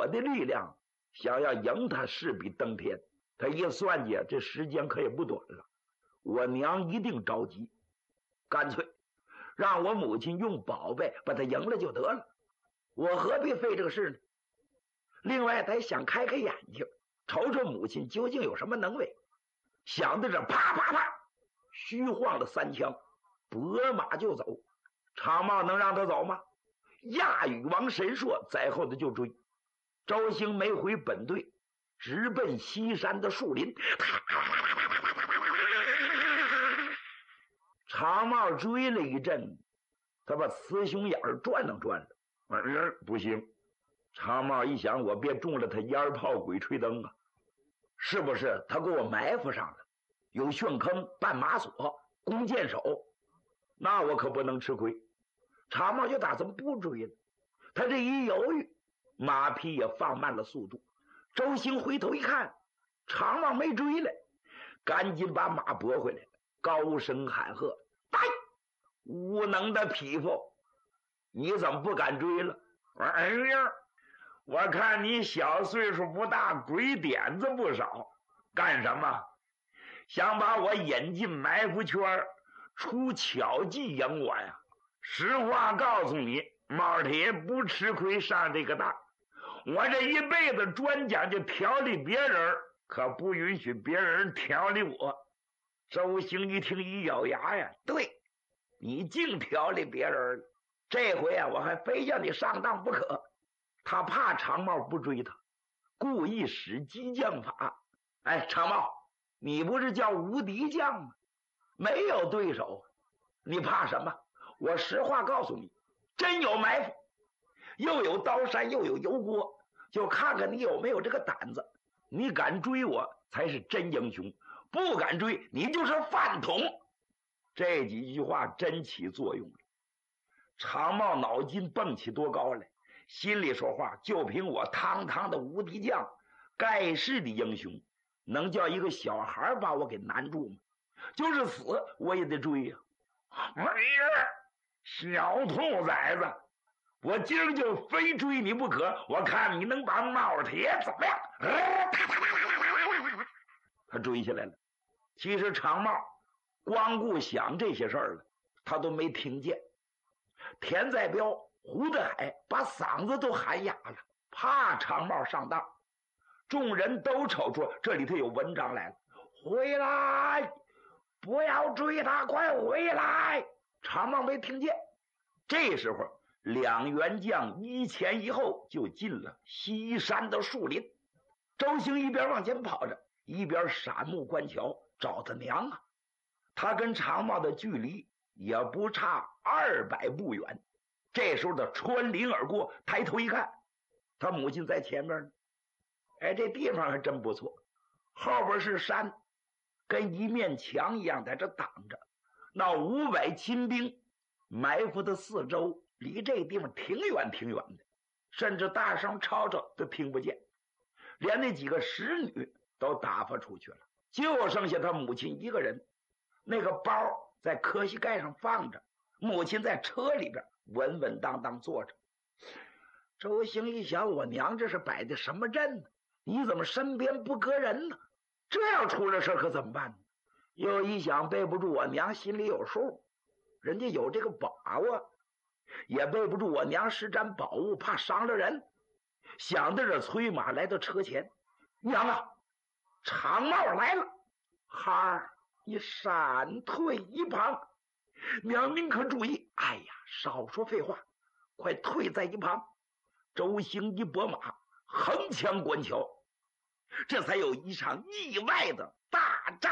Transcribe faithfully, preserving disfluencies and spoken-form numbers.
的力量，想要赢他势必登天。他一算计，这时间可也不短了，我娘一定着急，干脆让我母亲用宝贝把他赢了就得了，我何必费这个事呢？另外得想开开眼睛，瞅瞅母亲究竟有什么能为。想到这，啪啪啪，虚晃了三枪，拨马就走。常茂能让他走吗？亚羽王神硕在后头就追。周兴没回本队，直奔西山的树林。常茂追了一阵，他把雌雄眼儿转了转了，嗯，不行。常茂一想，我别中了他烟炮鬼吹灯啊，是不是他给我埋伏上了？有旋坑、绊马索、弓箭手，那我可不能吃亏。常茂就打算不追了，他这一犹豫，马匹也放慢了速度。周兴回头一看，常茂没追来，赶紧把马拨回来，高声喊喝：“来，无能的匹夫，你怎么不敢追了？”哎呀，我看你小岁数不大，鬼点子不少，干什么？想把我引进埋伏圈，出巧计赢我呀？实话告诉你，毛铁不吃亏上这个当。我这一辈子专讲究调理别人，可不允许别人调理我。周兴一听一咬牙呀，对，你净调理别人了，这回啊，我还非要你上当不可。他怕常茂不追他，故意使激将法。哎，常茂，你不是叫无敌将吗？没有对手，你怕什么？我实话告诉你，真有埋伏，又有刀山又有油锅，就看看你有没有这个胆子。你敢追我才是真英雄，不敢追你就是饭桶。这几句话真起作用了。常茂脑筋蹦起多高来，心里说话，就凭我堂堂的无敌将，盖世的英雄，能叫一个小孩把我给难住吗？就是死我也得追呀！哎呀，小兔崽子，我今儿就非追你不可，我看你能把帽铁怎么样？他追下来了。其实常茂光顾想这些事儿了，他都没听见。田在彪、胡德海把嗓子都喊哑了，怕常茂上当。众人都瞅出这里头有文章来了，回来，不要追他，快回来！常茂没听见。这时候两员将一前一后就进了西山的树林。周兴一边往前跑着，一边闪目观瞧，找他娘啊！他跟常茂的距离也不差二百步远。这时候他穿林而过，抬头一看，他母亲在前面呢。哎，这地方还真不错，后边是山，跟一面墙一样在这挡着。那五百亲兵埋伏的四周，离这地方挺远挺远的，甚至大声吵吵都听不见，连那几个使女都打发出去了，就剩下他母亲一个人。那个包在磕膝盖上放着，母亲在车里边稳稳当当坐着。周兴一想，我娘这是摆的什么阵呢？你怎么身边不搁人呢？这要出了事可怎么办呢？又一想，背不住我娘心里有数，人家有这个把握，也背不住我娘施展宝物，怕伤了人。想到这，催马来到车前，娘啊，常茂来了！孩儿，你闪退一旁，娘您可注意。哎呀，少说废话，快退在一旁。周兴一拨马，横枪观瞧，这才有一场意外的大